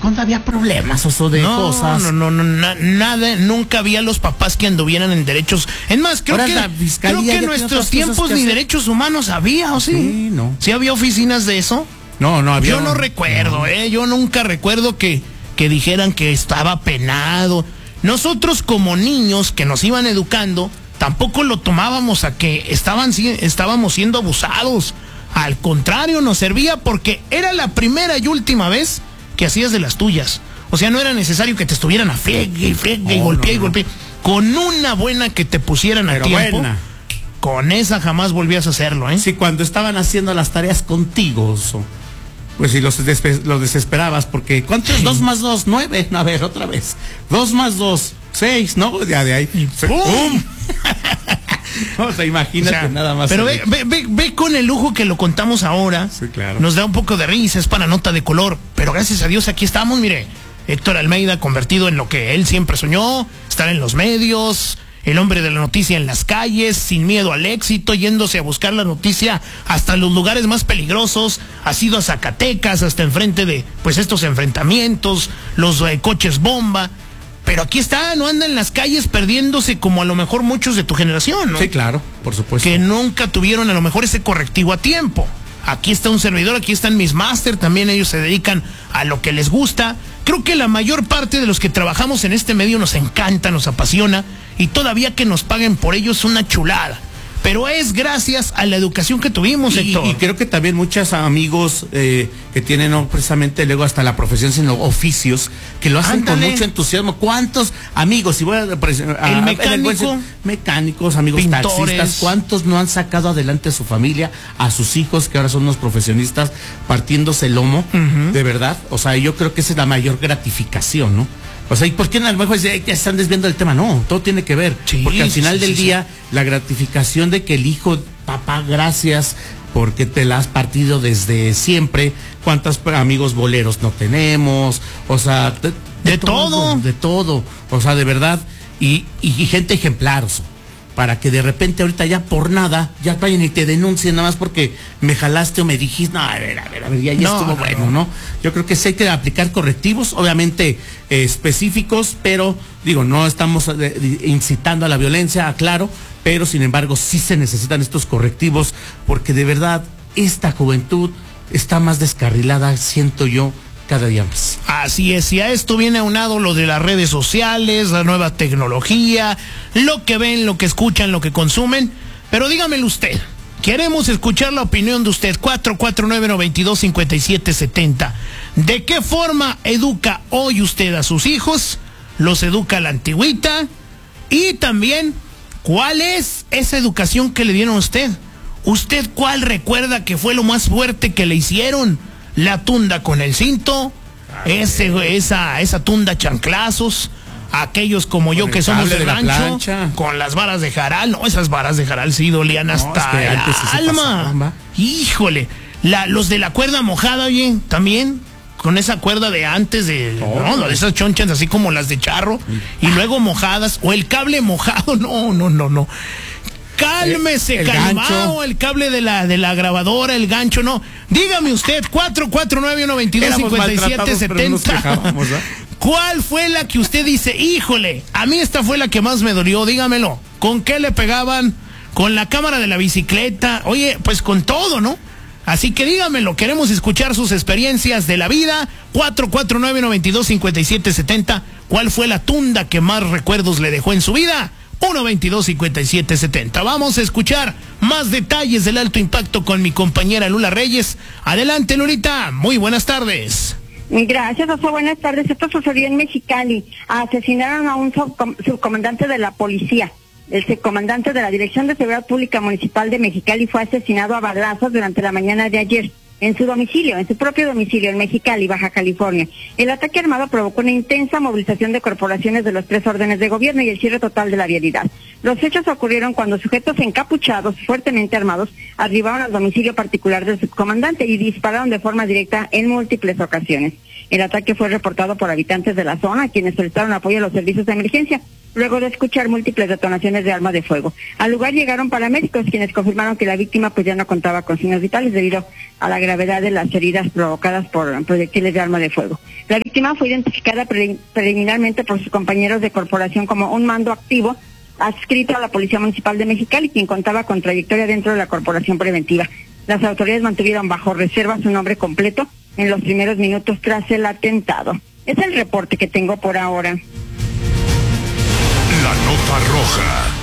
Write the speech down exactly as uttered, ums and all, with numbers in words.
cuando había problemas, oso, de no, cosas. No, no, no, na, nada, nunca había los papás que anduvieran en derechos. Es más, creo Ahora que, la fiscalía creo que en ya tiene nuestros otras tiempos cosas que ni hacer. derechos humanos había, ¿o sí? Sí, no. ¿Sí había oficinas de eso? No, no había. Yo no recuerdo, no. eh, yo nunca recuerdo que, que dijeran que estaba penado. Nosotros como niños que nos iban educando, tampoco lo tomábamos a que estaban, estábamos siendo abusados. Al contrario, nos servía porque era la primera y última vez que hacías de las tuyas. O sea, no era necesario que te estuvieran a friegue y friegue y oh, golpeé no, y no. golpeé. Con una buena que te pusieran a Pero tiempo, buena. Con esa jamás volvías a hacerlo, ¿eh? Sí, cuando estaban haciendo las tareas contigo, oso, pues si los, despe- los desesperabas, porque ¿cuánto es Sí. dos más dos? Nueve. A ver, otra vez. Dos más dos, seis, ¿no? Ya de ahí. Y ¡pum! ¡Pum! O sea, imagínate, O sea, nada más. Pero ve, ve, ve, ve con el lujo que lo contamos ahora. Sí, claro. Nos da un poco de risa, es para nota de color. Pero gracias a Dios aquí estamos, mire. Héctor Almeida convertido en lo que él siempre soñó, estar en los medios, el hombre de la noticia en las calles, sin miedo al éxito, yéndose a buscar la noticia hasta los lugares más peligrosos. Ha sido a Zacatecas, hasta enfrente de pues estos enfrentamientos, los eh, coches bomba. Pero aquí está, no anda en las calles perdiéndose como a lo mejor muchos de tu generación, ¿no? Sí, claro, por supuesto. Que nunca tuvieron a lo mejor ese correctivo a tiempo. Aquí está un servidor, aquí están mis máster, también ellos se dedican a lo que les gusta. Creo que la mayor parte de los que trabajamos en este medio nos encanta, nos apasiona, y todavía que nos paguen por ello es una chulada. Pero es gracias a la educación que tuvimos, Y, Héctor. y creo que también muchos amigos eh, que tienen no precisamente luego hasta la profesión, sino oficios, que lo hacen Ándale. con mucho entusiasmo. ¿Cuántos amigos, si voy a, a, El a- mecánico, en el- mecánicos, amigos pintores. taxistas, cuántos no han sacado adelante a su familia, a sus hijos, que ahora son unos profesionistas, partiéndose el lomo, Uh-huh. de verdad? O sea, yo creo que esa es la mayor gratificación, ¿no? O sea, ¿y por qué a lo mejor ya están desviando el tema? No, todo tiene que ver. Sí, porque al sí, final sí, del sí, día, la gratificación de que el hijo, papá, gracias, porque te la has partido desde siempre. ¿Cuántos amigos boleros no tenemos? O sea, de, de De todo. De todo. O sea, de verdad. Y, y, y gente ejemplar, oso, para que de repente ahorita ya por nada, ya vayan y te denuncien nada más porque me jalaste o me dijiste, no, a ver, a ver, a ver, ya, ya No, estuvo no, bueno, no. ¿no? Yo creo que sí hay que aplicar correctivos, obviamente eh, específicos, pero digo, no estamos eh, incitando a la violencia, aclaro, pero sin embargo sí se necesitan estos correctivos, porque de verdad esta juventud está más descarrilada, siento yo, cada día más. Así es, y a esto viene aunado lo de las redes sociales, la nueva tecnología, lo que ven, lo que escuchan, lo que consumen. Pero dígamelo usted, queremos escuchar la opinión de usted. Cuatro cuatro nueve, nueve dos, cinco siete siete cero. ¿De qué forma educa hoy usted a sus hijos? ¿Los educa a la antigüita? Y también, ¿cuál es esa educación que le dieron a usted? ¿Usted cuál recuerda que fue lo más fuerte que le hicieron? La tunda con el cinto, ese, esa, esa tunda chanclazos, aquellos como yo el que somos cable de de la rancho, plancha. con las varas de jaral. No, esas varas de jaral sí dolían No, hasta es que el antes sí se alma. pasaban, ¿va? Híjole, la, los de la cuerda mojada, oye, también, con esa cuerda de antes de, Oh. no, de esas chonchas así como las de charro, y luego mojadas, o el cable mojado, no, no, no, no. Cálmese, El calmao, gancho. el cable de la de la grabadora, el gancho, no. Dígame usted, cuatro cuatro nueve, nueve dos, Éramos cinco siete maltratados, pero no nos siete cero. quejábamos, ¿eh? ¿Cuál fue la que usted dice, híjole, a mí esta fue la que más me dolió? Dígamelo. ¿Con qué le pegaban? ¿Con la cámara de la bicicleta? Oye, pues con todo, ¿no? Así que dígamelo, queremos escuchar sus experiencias de la vida. Cuatro cuatro nueve, nueve dos, cinco siete siete cero. ¿Cuál fue la tunda que más recuerdos le dejó en su vida? uno veintidós, cincuenta y siete setenta. Vamos a escuchar más detalles del alto impacto con mi compañera Lula Reyes. Adelante, Lulita. Muy buenas tardes. Gracias, Oso. Buenas tardes. Esto sucedió en Mexicali. Asesinaron a un subcom- subcomandante de la policía. El subcomandante de la Dirección de Seguridad Pública Municipal de Mexicali fue asesinado a balazos durante la mañana de ayer en su domicilio, en su propio domicilio en Mexicali, Baja California. El ataque armado provocó una intensa movilización de corporaciones de los tres órdenes de gobierno y el cierre total de la vialidad. Los hechos ocurrieron cuando sujetos encapuchados, fuertemente armados, arribaron al domicilio particular del subcomandante y dispararon de forma directa en múltiples ocasiones. El ataque fue reportado por habitantes de la zona, quienes solicitaron apoyo a los servicios de emergencia. luego de escuchar múltiples detonaciones de arma de fuego. Al lugar llegaron paramédicos, quienes confirmaron que la víctima pues ya no contaba con signos vitales debido a la gravedad de las heridas provocadas por proyectiles de arma de fuego. La víctima fue identificada pre- preliminarmente por sus compañeros de corporación como un mando activo adscrito a la Policía Municipal de Mexicali, quien contaba con trayectoria dentro de la Corporación Preventiva. Las autoridades mantuvieron bajo reserva su nombre completo en los primeros minutos tras el atentado. Es el reporte que tengo por ahora. La nota roja.